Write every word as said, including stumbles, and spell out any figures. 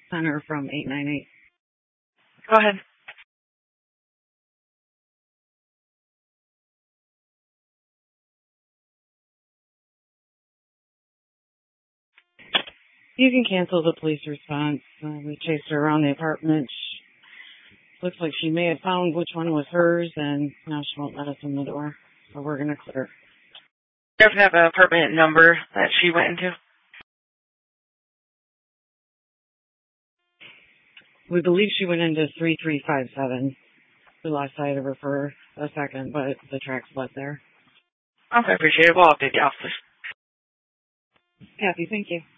Center from eight nine eight. Go ahead. You can cancel the police response. Uh, we chased her around the apartment. She, looks like she may have found which one was hers, and now she won't let us in the door. So we're going to clear. You have to have an apartment number that she went into? We believe she went into three three five seven. We lost sight of her for a second, but the track's led there. Okay, appreciate it. We'll update the officer. Kathy, thank you.